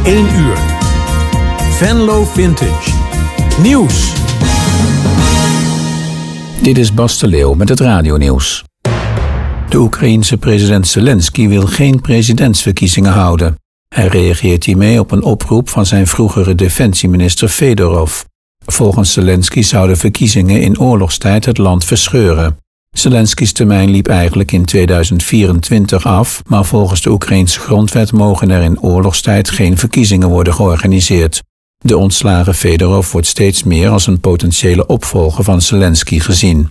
1 uur. Venlo Vintage. Nieuws. Dit is Bas de Leeuw met het radionieuws. De Oekraïense president Zelensky wil geen presidentsverkiezingen houden. Hij reageert hiermee op een oproep van zijn vroegere defensieminister Fedorov. Volgens Zelensky zouden verkiezingen in oorlogstijd het land verscheuren. Zelensky's termijn liep eigenlijk in 2024 af, maar volgens de Oekraïense grondwet mogen er in oorlogstijd geen verkiezingen worden georganiseerd. De ontslagen Fedorov wordt steeds meer als een potentiële opvolger van Zelensky gezien.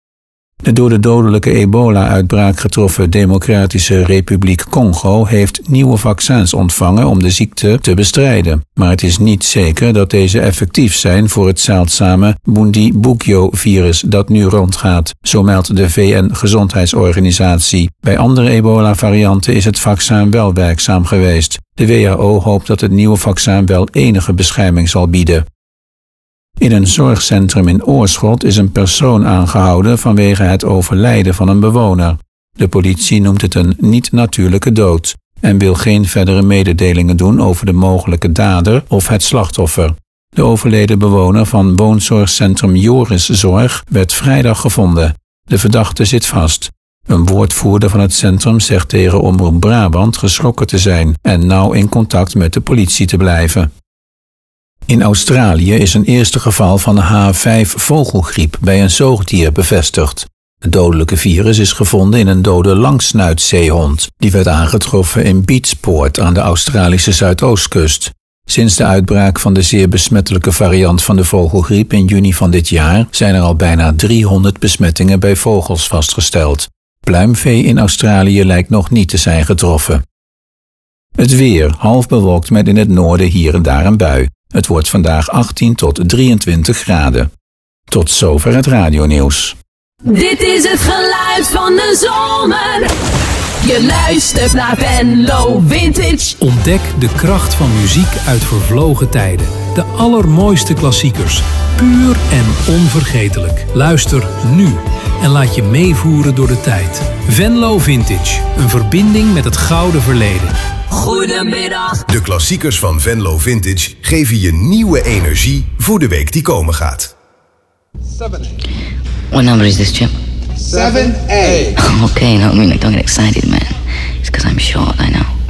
De door de dodelijke ebola-uitbraak getroffen Democratische Republiek Congo heeft nieuwe vaccins ontvangen om de ziekte te bestrijden. Maar het is niet zeker dat deze effectief zijn voor het zeldzame Bundibugyo-virus dat nu rondgaat, zo meldt de VN-gezondheidsorganisatie. Bij andere ebola-varianten is het vaccin wel werkzaam geweest. De WHO hoopt dat het nieuwe vaccin wel enige bescherming zal bieden. In een zorgcentrum in Oorschot is een persoon aangehouden vanwege het overlijden van een bewoner. De politie noemt het een niet-natuurlijke dood en wil geen verdere mededelingen doen over de mogelijke dader of het slachtoffer. De overleden bewoner van woonzorgcentrum Joriszorg werd vrijdag gevonden. De verdachte zit vast. Een woordvoerder van het centrum zegt tegen Omroep Brabant geschrokken te zijn en nauw in contact met de politie te blijven. In Australië is een eerste geval van H5-vogelgriep bij een zoogdier bevestigd. Het dodelijke virus is gevonden in een dode langsnuitzeehond. Die werd aangetroffen in Beachport aan de Australische zuidoostkust. Sinds de uitbraak van de zeer besmettelijke variant van de vogelgriep in juni van dit jaar zijn er al bijna 300 besmettingen bij vogels vastgesteld. Pluimvee in Australië lijkt nog niet te zijn getroffen. Het weer, half bewolkt met in het noorden hier en daar een bui. Het wordt vandaag 18 tot 23 graden. Tot zover het radionieuws. Dit is het geluid van de zomer. Je luistert naar Venlo Vintage. Ontdek de kracht van muziek uit vervlogen tijden. De allermooiste klassiekers. Puur en onvergetelijk. Luister nu en laat je meevoeren door de tijd. Venlo Vintage. Een verbinding met het gouden verleden. Goedemiddag. De klassiekers van Venlo Vintage geven je nieuwe energie voor de week die komen gaat. 7A. What number is this, Chip? 7A. Okay, no, I mean, like, don't get excited, man. It's because I'm short, I know.